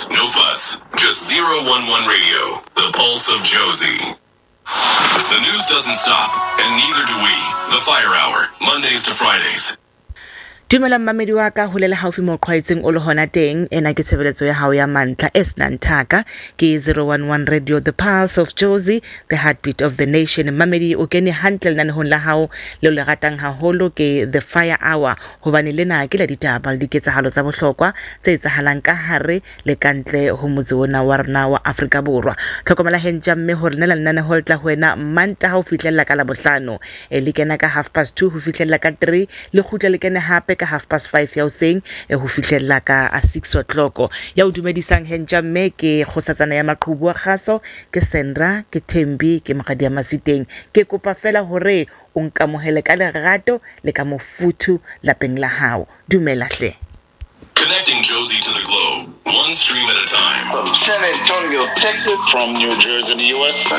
stress, no fuss. Just 011 Radio, the pulse of Josie. The news doesn't stop, and neither do we. The Fire Hour, Mondays to Fridays. Dumela mmamedi wa ka holela haufi mo qhwaetseng o le hona teng ena ke tshebeletso ya hao ya mantla Esnantaka ke 011 Radio, the pulse of Josie, the heartbeat of the nation. Mmamedi o kene hantle nane hon la hao le le ratang haholo ke the Fire Hour hobane lena ke la ditaba le diketsahalo tsa bohlokwa tse etsahalang ka hare le kantle ho motse ona wa rona wa Afrika Borwa. Tlhokomela henja mme hore nela nane ho tla ho wena manta ha o fihlella ka la bohlano le kena ka 2:30 ho fihlella ka 3 le khutla le kena hape ka 5:30 ya hoseng ho fihlella ka 6 o'clock ya o dumedisang henja mme ke kgosatsana ya maqhubu wa kgaso ke Sandra ke Thembi ke Magadi ya Masiteng ke kopa fela hore o nkamohele ka lerato le ka mofuthu lapeng la hao. Dumela hle. Connecting Josie to the globe, one stream at a time. From San Antonio, Texas. From New Jersey in the U.S. More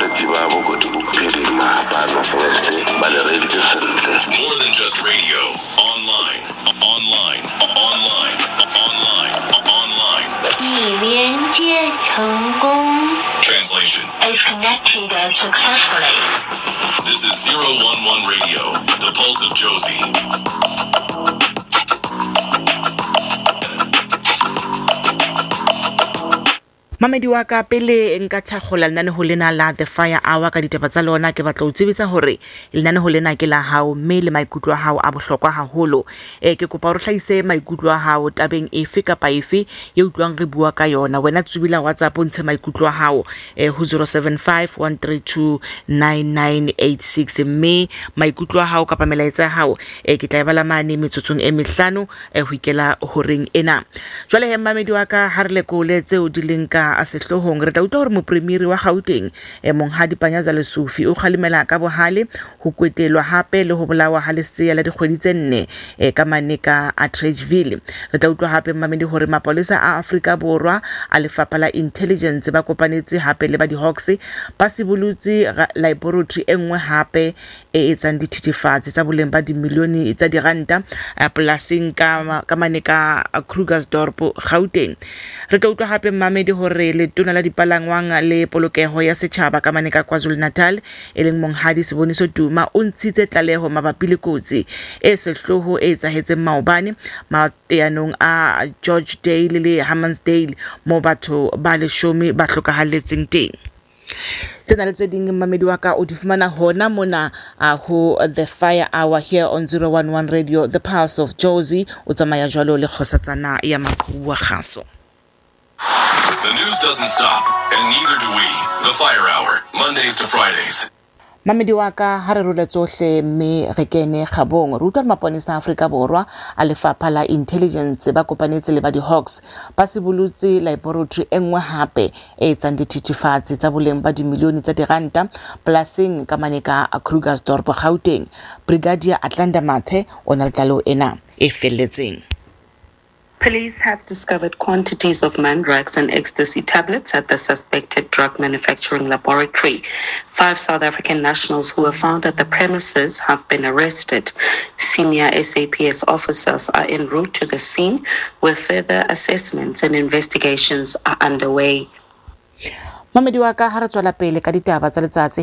than just radio. Online. Translation. Is connected successfully. This is 011 Radio, the pulse of Josie. Mamedi wa ka pele nka tshakgola lena ho lena la the Fire Hour ka ditaba tsa lona ke batla o tsebisa hore lena ho lena ke la hao mme le maikutlo a hao a bohlokwa haholo ke kopa re hlahise maikutlo a hao tabeng efe kapa efe ye utlwang re bua ka yona wena tsubila WhatsApp o ntshe maikutlo a hao ho 0751329986 mme maikutlo a hao kapa melaetsa a hao ke tla bala mane metsotsong e 5 ho ikela horeng ena. Jwale he mamedi wa ka ha re le koletse o dilinka a sehlohong re tla utlwa hore mopremieri wa Gauteng Monghadi Panyaza Lesufi o kgalemela ka bohale ho kwetelwa hape le ho bolawa ha lesea la dikgwedi tse 4 ka Maneka a Trageville. Re tla utlwa hape mmamedi hore mapolesa a Afrika Borwa a lefapha la intelligence ba kopanetse hape le ba di Hawks ba sibolutse laboratory enngwe hape e etsang dithithefatsi tsa boleng ba dimilione tsa diranta polasing ka Maneka Krugersdorp Gauteng. Re tla utlwa hape mmamedi hore letona la dipalangwang le polokeho ya setjhaba ka Maneka KwaZulu-Natal eleng Monghadi Siboniso Duma o ntshitse tlaleho mabapi le kotsi e sehloho e etsahetseng maobane mateyanong a George Dale le Hammansdale mo batho ba 10 ba hlokahalletseng teng. Tsena le tse ding mmamedi wa ka o di fumana hona mona ho the Fire Hour here on 011 Radio, the pulse of Josie. O tsamaya jwalo le kgosatsana ya maqhubu wa kgaso. The news doesn't stop, and neither do we. The Fire Hour, Mondays to Fridays. Mamedi wa ka ha re role tsohle mme re kene kgabong ruta maponesa Afrika Borwa a lefapha la intelligence ba kopanetse le ba di Hawks ba sibolutse laboratory enngwe hape e etsang dithithefatsi tsa boleng ba dimilione tsa diranta polasing ka Maneka a Krugersdorp Gauteng. Brigadier Atlanta Mathe o na le tlalo ena e felletseng. Police have discovered quantities of mandrax and ecstasy tablets at the suspected drug manufacturing laboratory. 5 South African nationals who were found at the premises have been arrested. Senior SAPS officers are en route to the scene where further assessments and investigations are underway. Mamedi wa ka ha re tswela pele ka ditaba tsa letsatsi